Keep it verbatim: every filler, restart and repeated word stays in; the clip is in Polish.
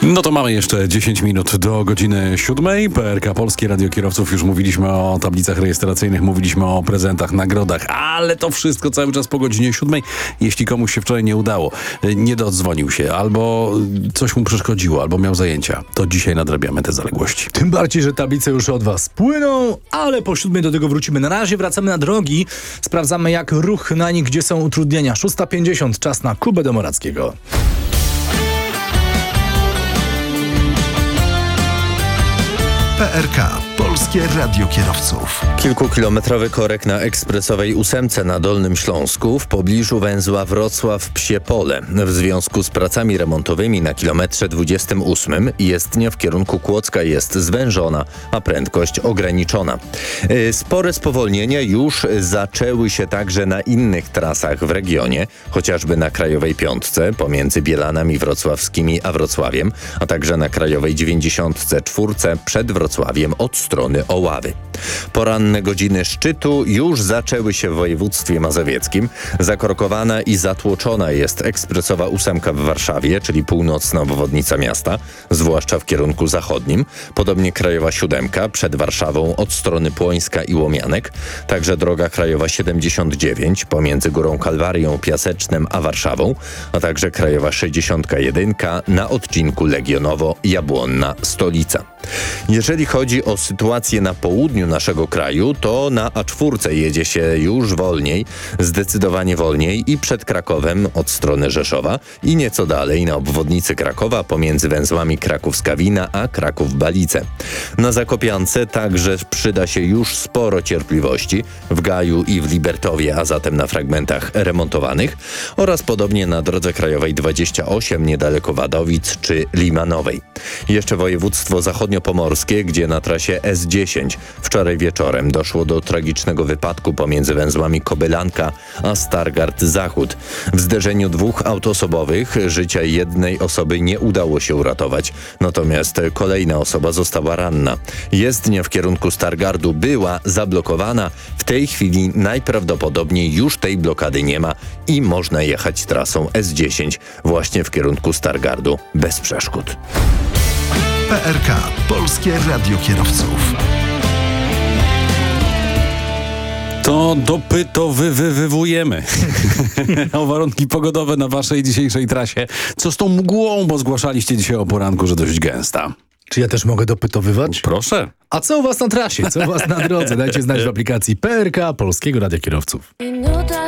No to mamy jeszcze dziesięć minut do godziny siódmej. P R K Polskie Radio Kierowców. Już mówiliśmy o tablicach rejestracyjnych, mówiliśmy o prezentach, nagrodach, ale to wszystko cały czas po godzinie siódmej. Jeśli komuś się wczoraj nie udało, nie dodzwonił się, albo coś mu przeszkodziło, albo miał zajęcia, to dzisiaj nadrabiamy te zaległości. Tym bardziej, że tablice już od was płyną, ale po siódmej do tego wrócimy. Na razie wracamy na drogi, sprawdzamy jak ruch na nich, gdzie są utrudnienia. szósta pięćdziesiąt, czas na Kubę Domorackiego. P R K. Polskie Radio Kierowców. Kilkukilometrowy korek na ekspresowej ósemce na Dolnym Śląsku w pobliżu węzła Wrocław-Psie Pole. W związku z pracami remontowymi na kilometrze dwudziestym ósmym jezdnia w kierunku Kłodzka jest zwężona, a prędkość ograniczona. Spore spowolnienia już zaczęły się także na innych trasach w regionie, chociażby na Krajowej Piątce pomiędzy Bielanami Wrocławskimi a Wrocławiem, a także na Krajowej dziewięćdziesiątce czwórce przed Wrocławiem od strony Oławy. Poranne godziny szczytu już zaczęły się w województwie mazowieckim. Zakorkowana i zatłoczona jest ekspresowa ósemka w Warszawie, czyli północna obwodnica miasta, zwłaszcza w kierunku zachodnim. Podobnie Krajowa siódemka przed Warszawą od strony Płońska i Łomianek. Także droga krajowa siedemdziesiąt dziewięć pomiędzy Górą Kalwarią, Piasecznem a Warszawą, a także Krajowa sześćdziesiąt jeden na odcinku Legionowo-Jabłonna-Stolica. Jeżeli chodzi o sytuację na południu naszego kraju, to na A cztery jedzie się już wolniej, zdecydowanie wolniej i przed Krakowem od strony Rzeszowa i nieco dalej na obwodnicy Krakowa pomiędzy węzłami Kraków-Skawina a Kraków-Balice. Na Zakopiance także przyda się już sporo cierpliwości w Gaju i w Libertowie, a zatem na fragmentach remontowanych oraz podobnie na drodze krajowej dwadzieścia osiem niedaleko Wadowic czy Limanowej. Jeszcze województwo zachodniopomorskie, gdzie na trasie S dziesięć wczoraj wieczorem doszło do tragicznego wypadku pomiędzy węzłami Kobylanka a Stargard Zachód. W zderzeniu dwóch aut osobowych życia jednej osoby nie udało się uratować, natomiast kolejna osoba została ranna. Jezdnia w kierunku Stargardu była zablokowana. W tej chwili najprawdopodobniej już tej blokady nie ma i można jechać trasą S dziesięć właśnie w kierunku Stargardu bez przeszkód. P R K. Polskie Radio Kierowców. To dopytowywywujemy o warunki pogodowe na waszej dzisiejszej trasie. Co z tą mgłą, bo zgłaszaliście dzisiaj o poranku, że dość gęsta. Czy ja też mogę dopytowywać? Proszę. A co u was na trasie? Co u was na drodze? Dajcie znać w aplikacji P R K Polskiego Radia Kierowców. Minuta